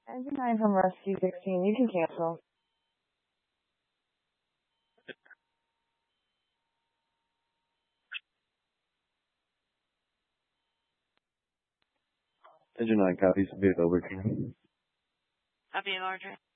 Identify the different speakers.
Speaker 1: Engine 9 from Rescue 16, you can cancel.
Speaker 2: Engine 9 copies, vehicle over.
Speaker 3: Copy, Marjorie.